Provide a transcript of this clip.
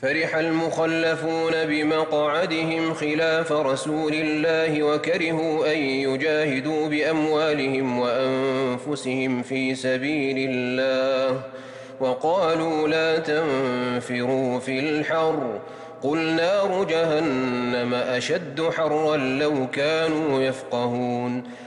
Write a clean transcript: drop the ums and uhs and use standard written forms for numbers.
فرح المخلفون بمقعدهم خلاف رسول الله وكرهوا أن يجاهدوا بأموالهم وأنفسهم في سبيل الله وقالوا لا تنفروا في الحر قل نار جهنم أشد حرا لو كانوا يفقهون